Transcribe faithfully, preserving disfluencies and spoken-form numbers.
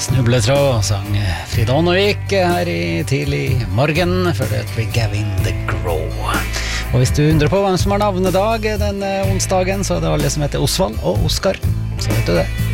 Snubletråd sang Frida Ånevik her i tidlig morgen, før det blir Gavin the Grow. Og hvis du undrer på hvem som har navnedag den onsdagen, så er det alle som heter Osvald og Oskar, så vet du det.